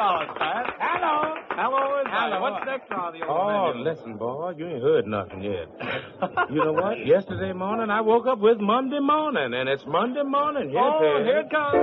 Hello, Pat. Hello. Hello, everybody. Hello. What's next on the old Oh, menu? listen, boy, you ain't heard nothing yet. You know what? Yesterday morning, I woke up with Monday morning, and it's Monday morning. Yes, Oh, it is. here it comes.